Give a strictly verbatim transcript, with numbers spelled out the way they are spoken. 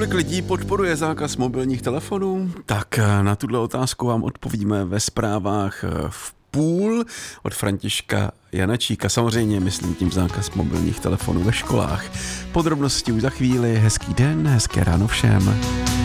Kolik lidí podporuje zákaz mobilních telefonů? Tak na tuto otázku vám odpovíme ve zprávách v půl od Františka Janačíka. Samozřejmě myslím tím zákaz mobilních telefonů ve školách. Podrobnosti už za chvíli. Hezký den, hezké ráno všem.